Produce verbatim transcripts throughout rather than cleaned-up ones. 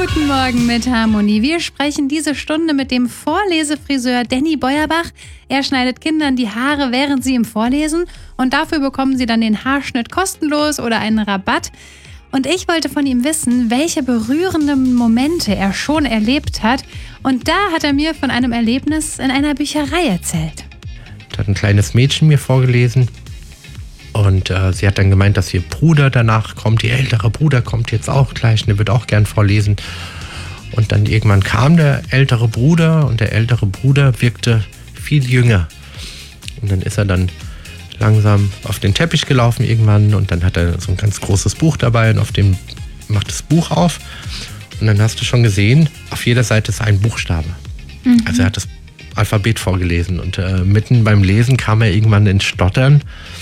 Guten Morgen mit Harmonie. Wir sprechen diese Stunde mit dem Vorlesefriseur Danny Beuerbach. Er schneidet Kindern die Haare, während sie ihm vorlesen. Und dafür bekommen sie dann den Haarschnitt kostenlos oder einen Rabatt. Und ich wollte von ihm wissen, welche berührenden Momente er schon erlebt hat. Und da hat er mir von einem Erlebnis in einer Bücherei erzählt. Da hat ein kleines Mädchen mir vorgelesen. Und äh, sie hat dann gemeint, dass ihr Bruder danach kommt, ihr ältere Bruder kommt jetzt auch gleich und der wird auch gern vorlesen. Und dann irgendwann kam der ältere Bruder und der ältere Bruder wirkte viel jünger. Und dann ist er dann langsam auf den Teppich gelaufen irgendwann und dann hat er so ein ganz großes Buch dabei und auf dem macht das Buch auf. Und dann hast du schon gesehen, auf jeder Seite ist ein Buchstabe. Mhm. Also er hat das Alphabet vorgelesen und äh, mitten beim Lesen kam er irgendwann ins Stottern.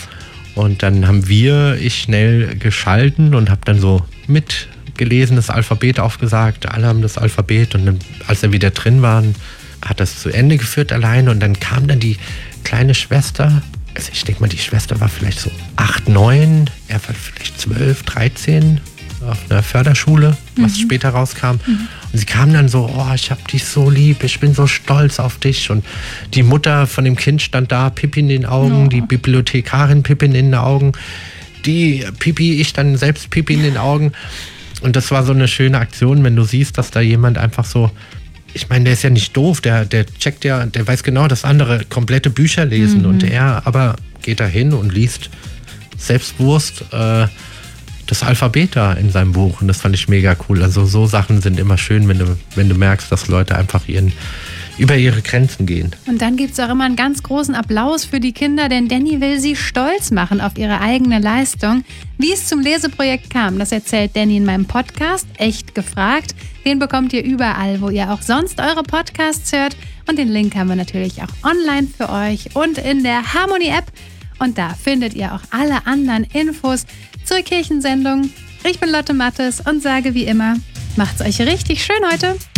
Und dann haben wir, ich schnell geschalten und habe dann so mitgelesen, das Alphabet aufgesagt. Alle haben das Alphabet und dann, als er wieder drin war, hat das zu Ende geführt alleine. Und dann kam dann die kleine Schwester, also ich denke mal, die Schwester war vielleicht so acht, neun, er war vielleicht zwölf, dreizehn auf einer Förderschule, was mhm. später rauskam. Mhm. Und sie kam dann so, oh, ich hab dich so lieb, ich bin so stolz auf dich. Und die Mutter von dem Kind stand da, Pipi in den Augen, oh. die Bibliothekarin Pipi in den Augen, die Pipi, ich dann selbst Pipi in den Augen. Und das war so eine schöne Aktion, wenn du siehst, dass da jemand einfach so, ich meine, der ist ja nicht doof, der, der checkt ja, der weiß genau, dass andere komplette Bücher lesen. Mhm. Und er aber geht da hin und liest selbstbewusst äh, das Alphabet da in seinem Buch und das fand ich mega cool. Also so Sachen sind immer schön, wenn du, wenn du merkst, dass Leute einfach ihren, über ihre Grenzen gehen. Und dann gibt es auch immer einen ganz großen Applaus für die Kinder, denn Danny will sie stolz machen auf ihre eigene Leistung. Wie es zum Leseprojekt kam, das erzählt Danny in meinem Podcast, Echt gefragt. Den bekommt ihr überall, wo ihr auch sonst eure Podcasts hört. Und den Link haben wir natürlich auch online für euch und in der Harmonie-App. Und da findet ihr auch alle anderen Infos zur Kirchensendung. Ich bin Lotte Mattes und sage wie immer, macht's euch richtig schön heute.